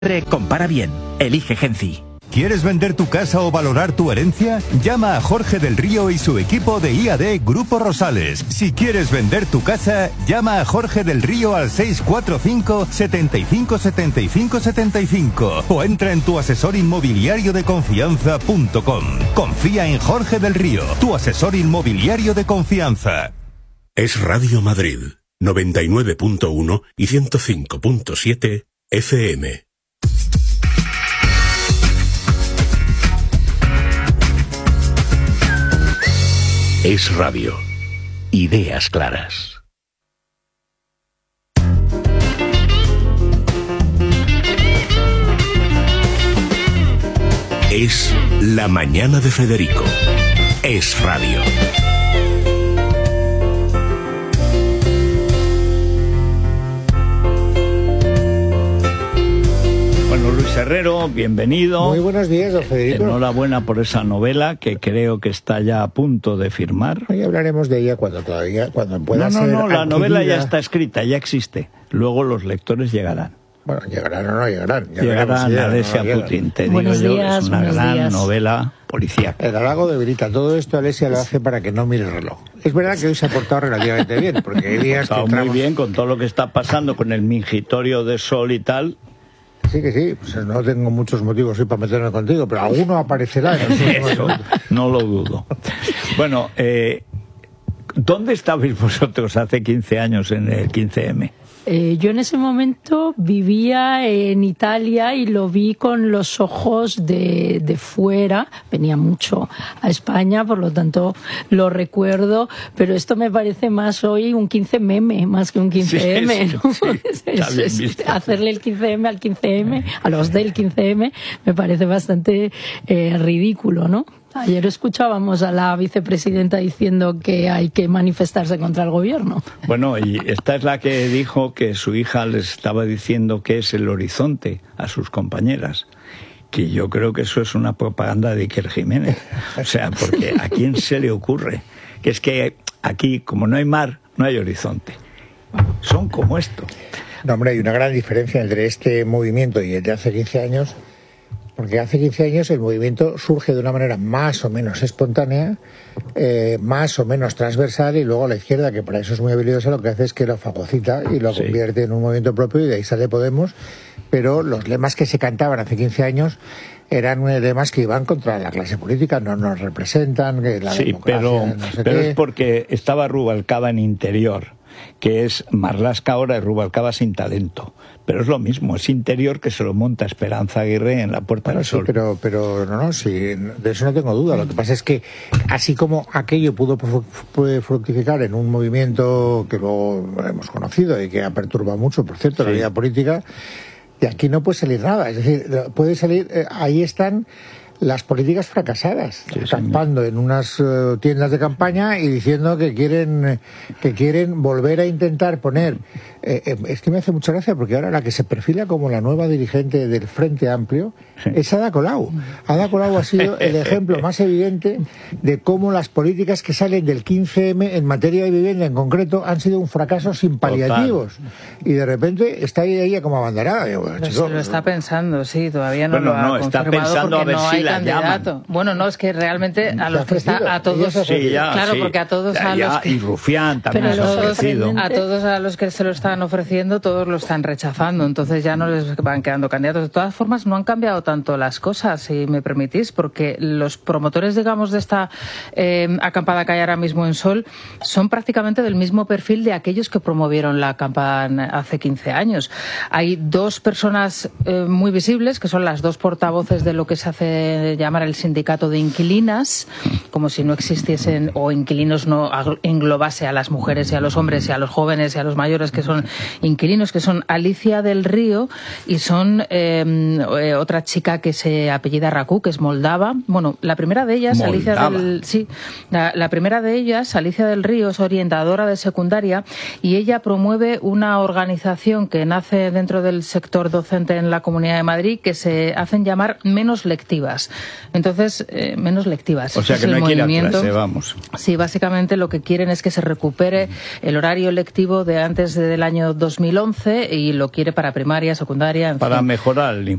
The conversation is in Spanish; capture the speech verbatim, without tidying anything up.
Compara bien. Elige Genci. ¿Quieres vender tu casa o valorar tu herencia? Llama a Jorge del Río y su equipo de I A D Grupo Rosales. Si quieres vender tu casa, llama a Jorge del Río al seis cuatro cinco, setenta y cinco, setenta y cinco, setenta y cinco o entra en tu asesor inmobiliario de confianza punto com. Confía en Jorge del Río, tu asesor inmobiliario de confianza. Es Radio Madrid, noventa y nueve punto uno y ciento cinco punto siete F M. Es radio. Ideas claras. Es la mañana de Federico. Es radio. Bueno, Luis Herrero, bienvenido. Muy buenos días, don Federico. Enhorabuena por esa novela que creo que está ya a punto de firmar. Hoy hablaremos de ella cuando todavía, cuando pueda no, no, ser No, no, la adquirida. novela ya está escrita, ya existe. Luego los lectores llegarán. Bueno, llegarán o no llegarán. Ya llegarán a Alesia no Putin, te buenos digo yo, días, es una gran días. novela policíaca. El halago de Verita, todo esto Alesia lo hace para que no mire el reloj. Es verdad que hoy se ha portado relativamente bien, porque hay días que Está entramos... muy bien con todo lo que está pasando con el mingitorio de sol y tal. Sí que sí, pues no tengo muchos motivos hoy para meterme contigo, pero alguno aparecerá. En los Eso, no lo dudo. Bueno, eh, ¿dónde estabais vosotros hace quince años en el quince eme? Eh, yo en ese momento vivía en Italia y lo vi con los ojos de, de fuera. Venía mucho a España, por lo tanto lo recuerdo, pero esto me parece más hoy un quince meme, más que un quince eme. Sí, ¿no? sí, sí, está es, bien es, visto. hacerle el quince eme al quince eme, a los del quince eme, me parece bastante eh, ridículo, ¿no? Ayer escuchábamos a la vicepresidenta diciendo que hay que manifestarse contra el gobierno. Bueno, y esta es la que dijo que su hija les estaba diciendo que es el horizonte a sus compañeras. Que yo creo que eso es una propaganda de Iker Jiménez. O sea, porque ¿a quién se le ocurre? Que es que aquí, como no hay mar, no hay horizonte. Son como esto. No, hombre, hay una gran diferencia entre este movimiento y el de hace quince años. Porque hace quince años el movimiento surge de una manera más o menos espontánea, eh, más o menos transversal, y luego la izquierda, que para eso es muy habilidosa, lo que hace es que lo fagocita y lo Sí. convierte en un movimiento propio, y de ahí sale Podemos. Pero los lemas que se cantaban hace quince años eran lemas que iban contra la clase política, no nos representan, que la Sí, democracia, pero, no sé pero qué. es porque estaba Rubalcaba en Interior, que es Marlaska ahora y Rubalcaba sin talento. Pero es lo mismo, es Interior que se lo monta Esperanza Aguirre en la Puerta Bueno, del sí, Sol. pero, pero no, no, sí, de eso no tengo duda. Lo que pasa es que así como aquello pudo fru- puede fructificar en un movimiento que luego hemos conocido y que ha perturbado mucho, por cierto, la Sí. vida política, de aquí no puede salir nada. Es decir, puede salir, eh, ahí están las políticas fracasadas, Sí, acampando en unas eh, tiendas de campaña y diciendo que quieren eh, que quieren volver a intentar poner. Eh, eh, es que me hace mucha gracia porque ahora la que se perfila como la nueva dirigente del Frente Amplio Sí. es Ada Colau. Ada Colau ha sido el ejemplo más evidente de cómo las políticas que salen del quince eme en materia de vivienda en concreto han sido un fracaso sin paliativos. Y de repente está ahí ella como abanderada. Digo, bueno, Pero chico, se lo está pensando, sí, todavía no Bueno, lo ha no, está confirmado pensando porque a ver no si hay la candidato. llaman. Bueno, no, es que realmente a Se los ha que está, ofrecido, a todos, ella se ha Sí, ya, claro, sí. porque a todos Ya, a ya, los que y Rufián también Pero se ha los ofrecido. sorprendentes- a todos a los que se lo están ofreciendo, todos lo están rechazando, entonces ya no les van quedando candidatos. De todas formas, no han cambiado tanto las cosas, si me permitís, porque los promotores, digamos, de esta eh, acampada que hay ahora mismo en Sol son prácticamente del mismo perfil de aquellos que promovieron la acampada hace quince años. Hay dos personas eh, muy visibles, que son las dos portavoces de lo que se hace llamar el sindicato de inquilinas, como si no existiesen, o inquilinos no englobase a las mujeres y a los hombres y a los jóvenes y a los mayores que son inquilinos, que son Alicia del Río y son eh, eh, otra chica que se apellida Rakú, que es moldava. Bueno, la primera de ellas, Moldava. Alicia del sí, la, la primera de ellas, Alicia del Río, es orientadora de secundaria y ella promueve una organización que nace dentro del sector docente en la Comunidad de Madrid que se hacen llamar menos lectivas. lectivas. Entonces, eh, menos lectivas. O sea que no hay que ir a clase, vamos. Sí, básicamente lo que quieren es que se recupere el horario lectivo de antes del año dos mil once y lo quiere para primaria, secundaria, en Para fin. mejorar el